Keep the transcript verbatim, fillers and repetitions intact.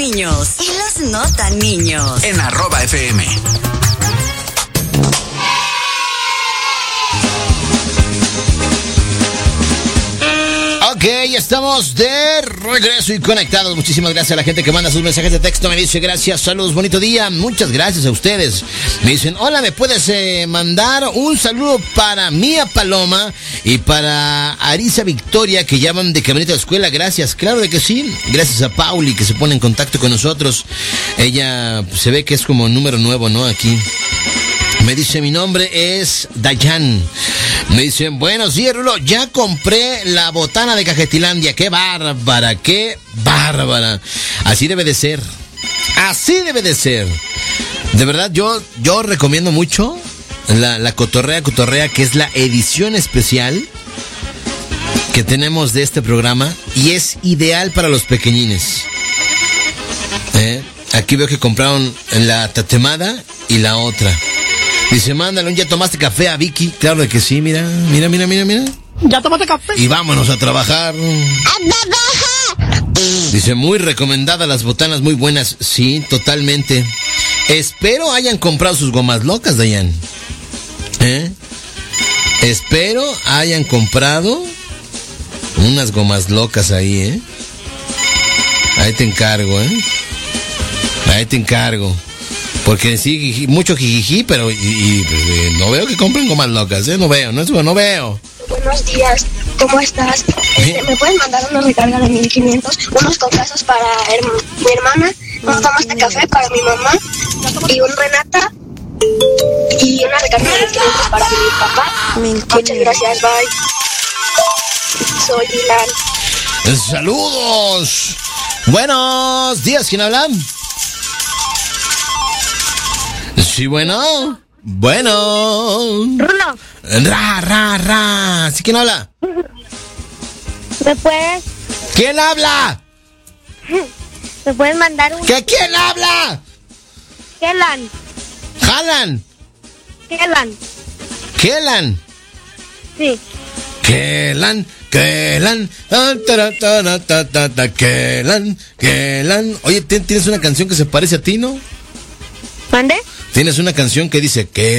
niños y los no tan niños. En arroba F M. Ok, estamos de regreso y conectados. Muchísimas gracias a la gente que manda sus mensajes de texto. Me dice gracias, saludos, bonito día. Muchas gracias a ustedes. Me dicen, hola, ¿me puedes eh, mandar un saludo para Mía Paloma y para Arisa Victoria, que llaman de camioneta de escuela? Gracias, claro de que sí. Gracias a Pauli, que se pone en contacto con nosotros. Ella pues, se ve que es como número nuevo, ¿no? Aquí. Me dice, mi nombre es Dayan. Me dicen, buenos días, Rulo. Ya compré la botana de Cajetilandia. ¡Qué bárbara! ¡Qué bárbara! Así debe de ser. Así debe de ser. De verdad, yo, yo recomiendo mucho la, la Cotorrea Cotorrea, que es la edición especial que tenemos de este programa. Y es ideal para los pequeñines. ¿Eh? Aquí veo que compraron la tatemada y la otra. Dice, mándale un ¿ya tomaste café a Vicky? Claro de que sí, mira, mira, mira, mira, mira. ¿Ya tomaste café? Y vámonos a trabajar. Dice, muy recomendada las botanas, muy buenas. Sí, totalmente. Espero hayan comprado sus gomas locas, Dayan. ¿Eh? Espero hayan comprado unas gomas locas ahí, ¿eh? Ahí te encargo, ¿eh? Ahí te encargo. Porque sí, jiji, mucho jijiji, pero y, y, pues, eh, no veo que compren gomas locas, ¿eh? No veo, no, no veo. Buenos días, ¿cómo estás? Este, ¿Me puedes mandar una recarga de mil quinientos? Unos cocazos para her- mi hermana, un tomaste café para mi mamá, y un Renata, y una recarga de mil quinientos para mi papá. Muchas gracias, bye. Soy Dylan. ¡Saludos! Buenos días, ¿quién habla? Sí, bueno. Bueno. Rulo. Ra, ra, ra. ¿Sí, quién habla? ¿Me puedes? ¿Quién habla? ¿Me puedes mandar un... ¿Que quién habla? Kellan. Jalan. Kellan. Kellan. Sí. Kellan. Kellan. Kellan. Kellan. Oye, ¿tienes una canción que se parece a ti, no? ¿Mande? Tienes una canción que dice que